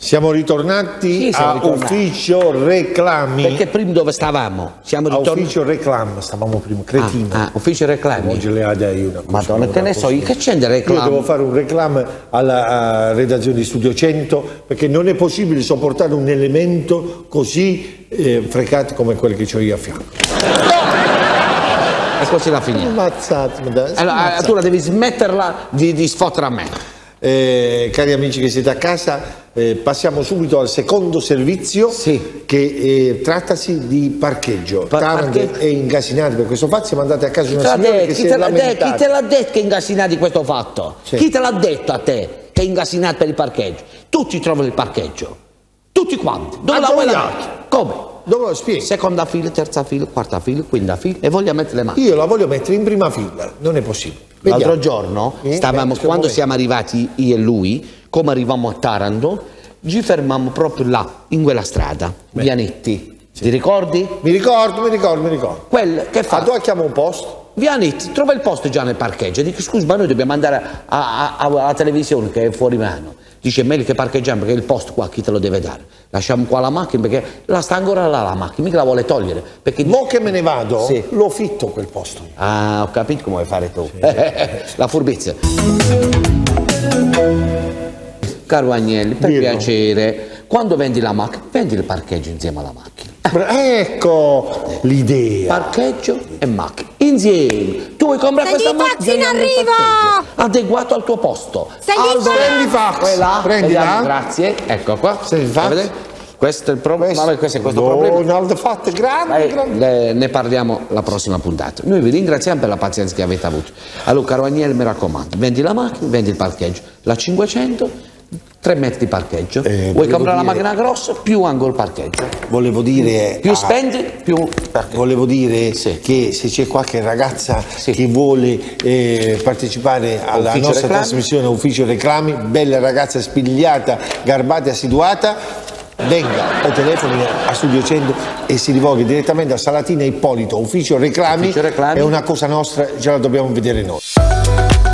Siamo ritornati Sì, siamo ritornati. Ufficio Reclami. Perché prima dove stavamo? Siamo A ritornati. Ufficio Reclam, stavamo prima, cretino. Ufficio reclami. Oggi le ha dai una cosa, Madonna, te ne so io, che c'è di Io reclami? devo fare un reclamo alla redazione di Studio 100 perché non è possibile sopportare un elemento così frecato come quello che ho io a fianco. E così la finiamo. Ammazzatemi, Allora, tu la devi smetterla di sfottere a me. Cari amici che siete a casa, passiamo subito al secondo servizio Sì. che trattasi di parcheggio. Taranto parcheggio. è incasinato per questo fatto, siamo andati a casa di una signora che si Chi è te lamentata. l'ha detto che è ingasinato di questo fatto? Sì. Chi te l'ha detto a te che è ingasinato per il parcheggio? Tutti trovano il parcheggio. Tutti quanti. Dove la vuoi la Aggioiato. metti? Come? Dove lo spiego? Seconda fila, terza fila, quarta fila, quinta fila e voglio mettere le mani. Io la voglio mettere in prima fila, non è possibile. Vediamo. L'altro giorno stavamo, quando siamo arrivati io e lui, come arrivavamo a Taranto, ci fermammo proprio là, in quella strada, Vianetti. Ti ricordi? Mi ricordo. Quel che fa? Tu chiamo un posto? Vianetti, trova il posto già nel parcheggio. Dico, scusa, ma noi dobbiamo andare alla televisione che è fuori mano. Dice, è meglio che parcheggiamo perché il posto qua chi te lo deve dare? Lasciamo qua la macchina perché la sta ancora là la macchina, mica la vuole togliere. Perché... Mo che me ne vado, Sì. lo fitto quel posto. Ah, ho capito come vuoi fare tu. La furbizia. Caro Agnelli, per Dillo. piacere, quando vendi la macchina, vendi il parcheggio insieme alla macchina. Ecco l'idea. Parcheggio e macchina insieme. Tu vuoi comprare questa Senti, macchina? Fazzi, in arrivo! Adeguato al tuo posto. Senti, Prendi fax, Quella, prendila. vediamo, grazie. Ecco qua. Senti, fax. Vedete? Questo è il problema. Vabbè, questo è questo problema. Donald fatto grande. Ne parliamo la prossima puntata. Noi vi ringraziamo per la pazienza che avete avuto. Allora, caro Agnelli, mi raccomando, vendi la macchina, vendi il parcheggio. La 500, 3 metri di parcheggio. Vuoi volevo comprare la dire- macchina grossa, più anche il parcheggio. Volevo dire, Più spendi, più parcheggio. volevo dire Sì. che se c'è qualche ragazza Sì. che vuole partecipare alla Ufficio nostra Reclami. trasmissione Ufficio Reclami, bella ragazza spigliata, garbata e assiduata, venga o telefoni a Studio 100 e si rivolga direttamente a Salatina Ippolito, Ufficio Reclami. Ufficio Reclami. È una cosa nostra, ce la dobbiamo vedere noi.